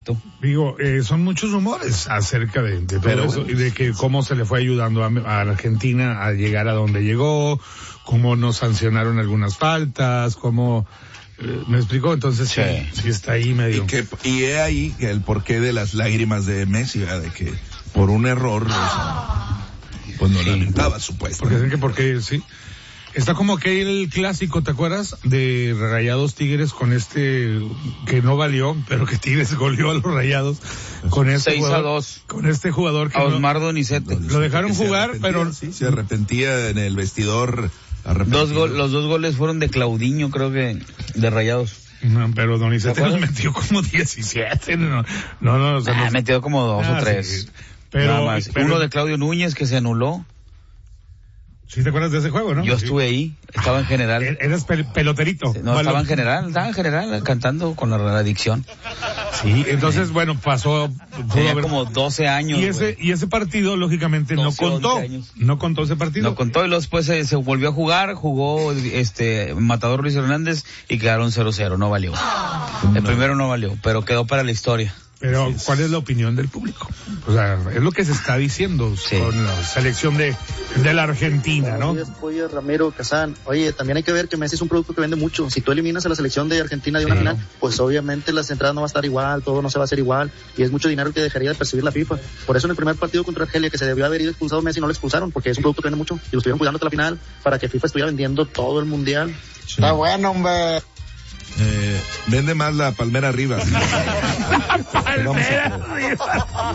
Digo, son muchos rumores acerca de todo eso y de que cómo se le fue ayudando a Argentina a llegar a donde llegó, cómo no sancionaron algunas faltas, cómo... ¿Me explico? Entonces sí está ahí medio... Y he ahí el porqué de las lágrimas de Messi, ¿verdad? De que por un error, pues no lamentaba, supuestamente. Porque sí. Está como aquel clásico, ¿te acuerdas? De Rayados Tigres con que no valió, pero que Tigres goleó a los Rayados con 6-2. Con este jugador que a Osmar Donizete. Lo dejaron jugar, pero... Sí, se arrepentía en el vestidor. Los dos goles fueron de Claudinho, creo que, de Rayados. No, pero Donizete nos metió como 17, o sea, metió como 2 o 3. Sí. Pero uno de Claudio Núñez que se anuló. ¿Sí te acuerdas de ese juego, no? Yo estuve ahí, estaba en general. Eras peloterito. No, estaba en general cantando con la adicción. Sí, entonces, bueno, pasó... Tenía como 12 años. Y ese partido, lógicamente, no contó. No contó ese partido. No contó y luego después se volvió a jugar, jugó Matador Luis Hernández y quedaron 0-0, no valió. El primero no valió, pero quedó para la historia. Pero, ¿cuál es la opinión del público? O sea, es lo que se está diciendo con la selección de la Argentina, ¿no? Oye, Ramiro, Kazán. Oye, también hay que ver que Messi es un producto que vende mucho. Si tú eliminas a la selección de Argentina de una final, pues obviamente las entradas no va a estar igual, todo no se va a hacer igual, y es mucho dinero que dejaría de percibir la FIFA. Por eso en el primer partido contra Argelia, que se debió haber ido expulsado Messi, no lo expulsaron, porque es un producto que vende mucho, y lo estuvieron cuidando hasta la final, para que FIFA estuviera vendiendo todo el mundial. Sí. Está bueno, hombre. Vende más la palmera arriba. Palmera arriba.